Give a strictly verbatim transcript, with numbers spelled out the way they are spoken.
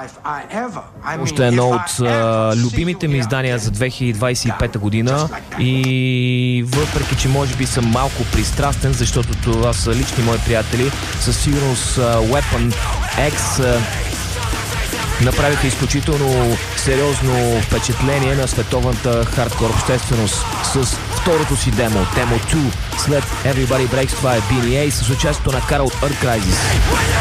Още едно от а, любимите ми издания за две хиляди двадесет и пета година и въпреки, че може би съм малко пристрастен, защото това са лични мои приятели, със сигурност а, Weapon X а, направиха изключително сериозно впечатление на световната хардкор общественост с второто си демо, Demo две, след Everybody Breaks. Това е би ен и ей с участието на Карл от Earth Crisis.